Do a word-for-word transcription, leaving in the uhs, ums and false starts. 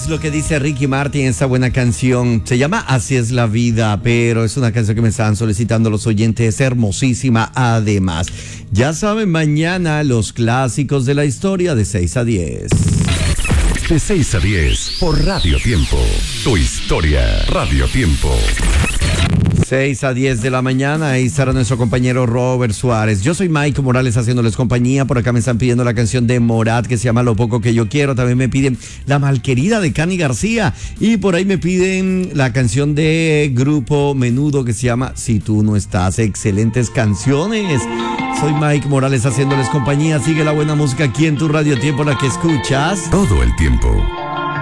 lo que dice Ricky Martin en esta buena canción. Se llama Así es la vida, pero es una canción que me están solicitando los oyentes. Es hermosísima además. Ya saben, mañana los clásicos de la historia de seis a diez. De seis a diez por Radio Tiempo. Tu historia, Radio Tiempo. seis a diez de la mañana, ahí estará nuestro compañero Robert Suárez. Yo soy Mike Morales haciéndoles compañía. Por acá me están pidiendo la canción de Morat que se llama Lo Poco Que Yo Quiero. También me piden La Malquerida de Cani García. Y por ahí me piden la canción de Grupo Menudo que se llama Si Tú No Estás. Excelentes canciones. Soy Mike Morales haciéndoles compañía. Sigue la buena música aquí en tu Radio Tiempo, la que escuchas todo el tiempo.